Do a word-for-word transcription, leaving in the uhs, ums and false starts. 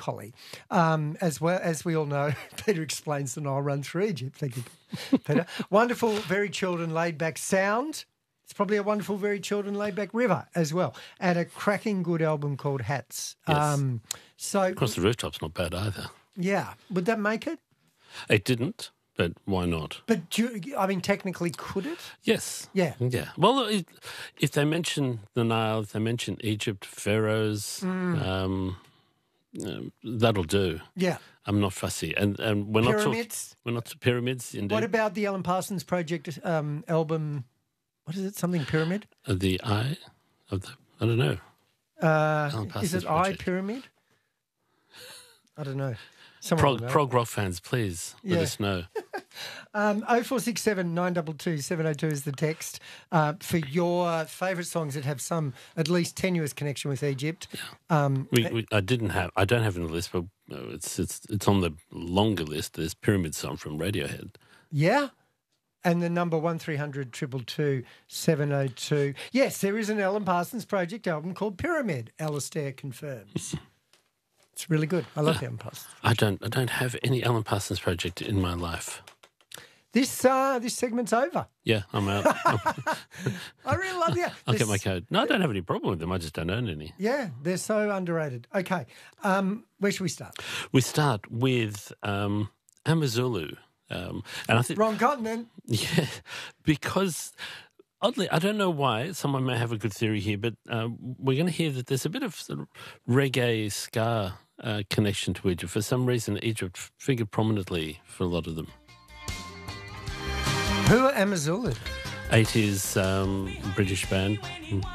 melancholy. Um, as well as we all know, Peter explains the Nile run through Egypt. Thank you, Peter. Wonderful, very chilled and laid-back sound. It's probably a wonderful, very chilled and laid-back river as well. And a cracking good album called Hats. Yes. Um, so Across the Rooftop's not bad either. Yeah. Would that make it? It didn't, but why not? But, do you, I mean, technically, could it? Yes. Yeah. Yeah. Well, it, if they mention the Nile, if they mention Egypt, pharaohs, Mm. um, um, that'll do. Yeah. I'm not fussy. And, and we're not talking... Pyramids? We're not pyramids, indeed. What about the Alan Parsons Project um, album? What is it? Something Pyramid? Uh, the eye of the... I don't know. Uh, Alan is Parsons it I Project. Pyramid? I don't know. Someone Prog, will know. prog rock fans, please let Yeah. us know. Um, oh four six seven nine two two seven oh two is the text uh, for your favourite songs that have some at least tenuous connection with Egypt. Um, We, we, I didn't have... I don't have it on the list, but uh, it's, it's, it's on the longer list. There's Pyramid Song from Radiohead. yeah. And the number one three hundred two two two seven oh two. Yes, there is an Alan Parsons Project album called Pyramid. Alistair confirms. It's really good. I love the Alan Parsons. I don't I don't have any Alan Parsons Project in my life. This uh, this segment's over. Yeah, I'm out. I really love the. I'll get my code. No, I don't have any problem with them. I just don't own any. Yeah, they're so underrated. Okay, um, where should we start? We start with um, Amazulu. Um, and I think, Wrong continent. yeah, because oddly, I don't know why, someone may have a good theory here, but uh, we're going to hear that there's a bit of, sort of reggae, ska uh, connection to Egypt. For some reason, Egypt figured prominently for a lot of them. Who are Amazulu? eighties um, British band.